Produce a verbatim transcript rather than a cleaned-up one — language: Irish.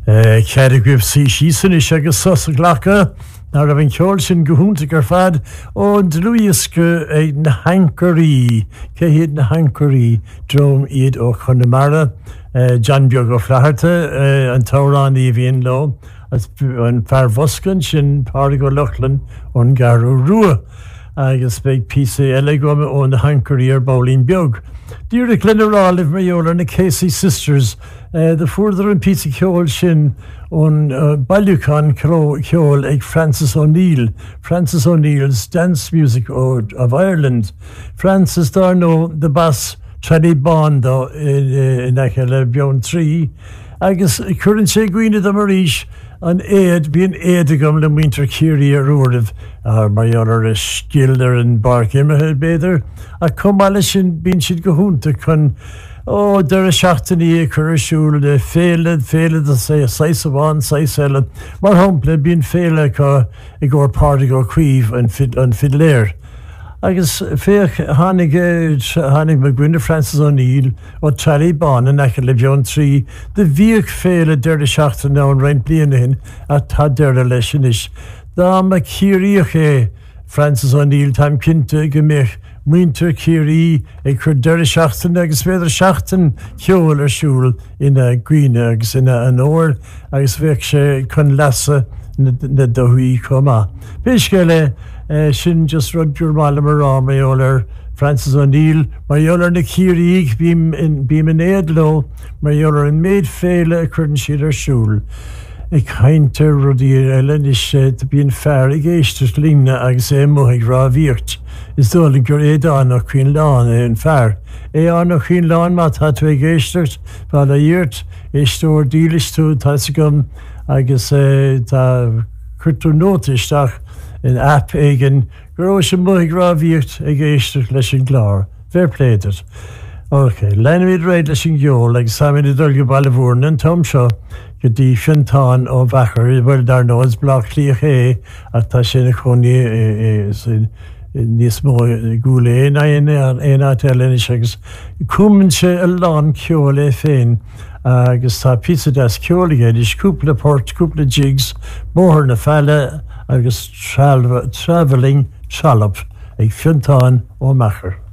Cead gribh sí sísan is agus sos a ghlacha ná a bhain ceol sin gohúnta gur fad ó dlúiasca é na hancarí cé hiad na hancarí drom iad ó Connemara John beag ó Flaharta an tórán í bhíon lo an fear bhoscan sin pára go Luchlan ón garú rua agus beag písa eile gom ó na hancarí ar bólín beag. Dír a glenará liv mar na Casey Sisters Uh, the further and pizza ceol sin on uh, Ballucan ceol ag Francis O'Neill, Francis O'Neill's dance music ode of Ireland. Francis Darno the bass Treddy Bond in Akela Beyond Tree. Agus current sé gwine the Marish an aid being aidagum the winter kiri a rudiv ar mayor a skilder and bark imahel beder a comalishin bin shid gohunta con Oh, der a seachtaí chur siúil de féle féle a sé seis bháin seis eile mar hapla bíon féle go i ggur páirtí go cuimh an fid an fidléir. Agus féach hánig hánig me gwine Francis O'Neill ó Tally Bon in Echa le Beyond Tree de bhíoh féle der a seachtaí ná an rein bliana hin a tá der a leis sin is. Dá me círíoch é Francis O'Neill tam cinnte go méich Winter Kiri ag chur deir seachtain agus féidir seachtain ceol ar siúil ina gcuine agus ina an óir agus bheith sé chun leasa na dohuí comá. Béisce le sin just rudgur mála mar rá maiol ar Francis O'Neill maiol ar na Kiriíg bím in éad lo maiol ar an méid féile a chuann siad ar siúil. Ag chainte rudí eile is bíon fearr ag éisteart líne agus é moigh rá bhíocht. Is dóla gur é dánach chuin lán é an fearr. É annach chuin lán má tá tú ag éisteart bhil a dhéirt é stór dílistú tá gom agus tá chuirtú nótaisteach in app éigen gur ó sin moigh rá bhíocht ag éisteart leis an glár. Fair pléidir. Ok, leanmid réid leis an gheol agus samid i dul go bailbhúrn an tom seo go dtí fintán ó bhechar i bhfuil dar nós blach líoch é ach tá sin a choní níos mó gúla é na éon áteilin agus cumann sé a lán ceol é féin agus tá pizza des ceolagéid is cúpla port, cúpla jigs, mór na feile agus travelling trallop ag fintán ó mechar.